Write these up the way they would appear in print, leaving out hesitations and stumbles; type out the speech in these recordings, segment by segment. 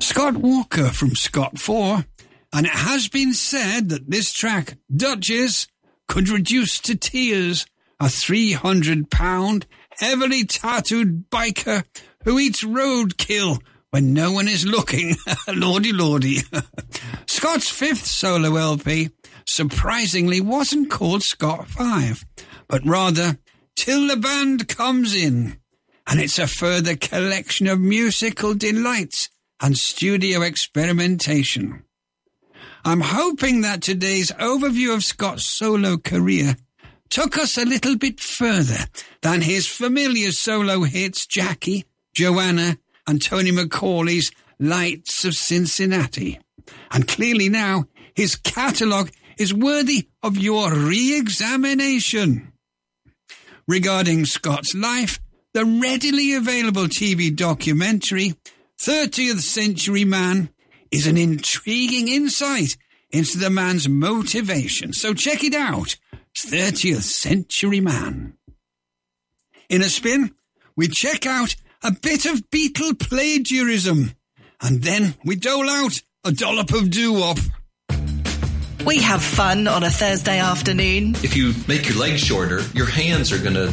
Scott Walker from Scott 4, and it has been said that this track, Duchess, could reduce to tears a 300-pound, heavily tattooed biker who eats roadkill when no one is looking. Lordy, lordy. Scott's 5th solo LP, surprisingly, wasn't called Scott 5, but rather Till the Band Comes In, and it's a further collection of musical delights and studio experimentation. I'm hoping that today's overview of Scott's solo career took us a little bit further than his familiar solo hits Jackie, Joanna, and Tony McCauley's Lights of Cincinnati. And clearly now, his catalogue is worthy of your re-examination. Regarding Scott's life, the readily available TV documentary 30th Century Man is an intriguing insight into the man's motivation. So check it out. 30th Century Man. In a spin, we check out a bit of Beatle plagiarism, and then we dole out a dollop of doo-wop. We have fun on a Thursday afternoon. If you make your legs shorter, your hands are going to...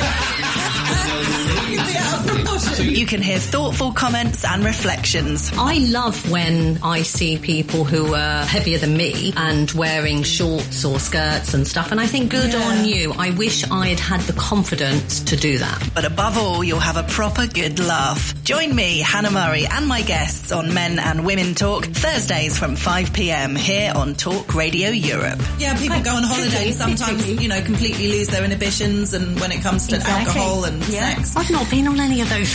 You can hear thoughtful comments and reflections. I love when I see people who are heavier than me and wearing shorts or skirts and stuff, and I think good on you. I wish I had had the confidence to do that. But above all, you'll have a proper good laugh. Join me, Hannah Murray, and my guests on Men and Women Talk, Thursdays from 5 p.m. here on Talk Radio Europe. Yeah, people go on holiday and sometimes, completely lose their inhibitions, and when it comes to alcohol and sex. I've not been on any of those.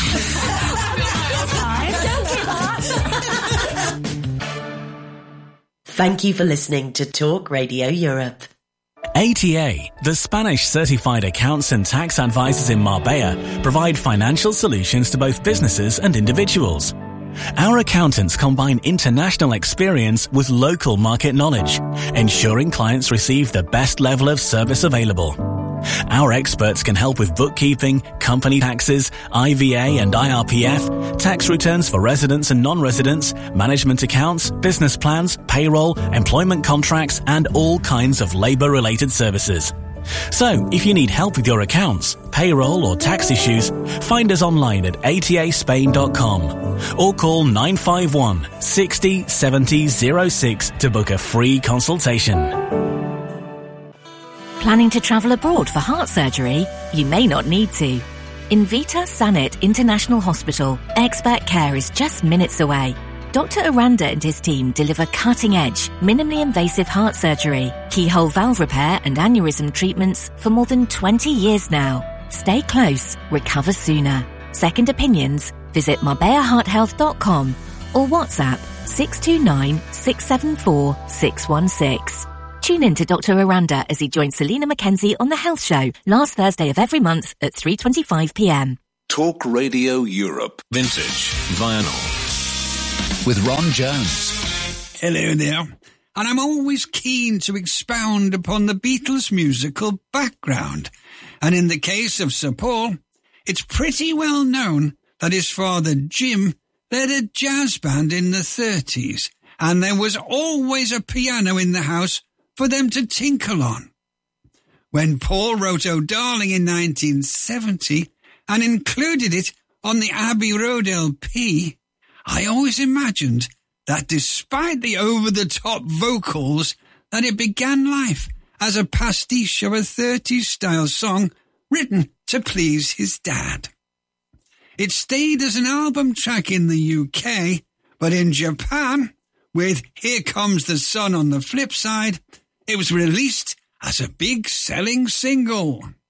Thank you for listening to Talk Radio Europe. ATA, the Spanish certified accounts and tax advisors in Marbella, provide financial solutions to both businesses and individuals. Our accountants combine international experience with local market knowledge, ensuring clients receive the best level of service available. Our experts can help with bookkeeping, company taxes, IVA and IRPF, tax returns for residents and non-residents, management accounts, business plans, payroll, employment contracts, and all kinds of labor-related services. So, if you need help with your accounts, payroll or tax issues, find us online at ataspain.com or call 951 60 70 06 to book a free consultation. Planning to travel abroad for heart surgery? You may not need to. In Vita Sanit International Hospital, expert care is just minutes away. Dr. Aranda and his team deliver cutting-edge, minimally invasive heart surgery, keyhole valve repair and aneurysm treatments for more than 20 years now. Stay close, recover sooner. Second opinions, visit marbellahearthealth.com or WhatsApp 629 674 616. Tune in to Dr. Aranda as he joins Selena McKenzie on The Health Show, last Thursday of every month at 3:25 p.m. Talk Radio Europe. Vintage Vinyl. With Ron Jones. Hello there. And I'm always keen to expound upon the Beatles' musical background. And in the case of Sir Paul, it's pretty well known that his father, Jim, led a jazz band in the 30s, and there was always a piano in the house for them to tinkle on. When Paul wrote Oh Darling in 1970 and included it on the Abbey Road LP, I always imagined that despite the over-the-top vocals, that it began life as a pastiche of a 30s-style song written to please his dad. It stayed as an album track in the UK, but in Japan, with Here Comes the Sun on the flip side, it was released as a big selling single.